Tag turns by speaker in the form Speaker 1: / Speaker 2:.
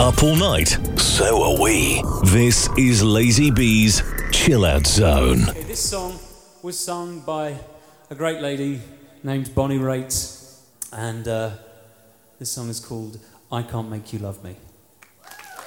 Speaker 1: up all night? So are we. This is Lazy B's Chill Out Zone.
Speaker 2: Okay, this song was sung by a great lady named Bonnie Raitt, and this song is called I Can't Make You Love Me.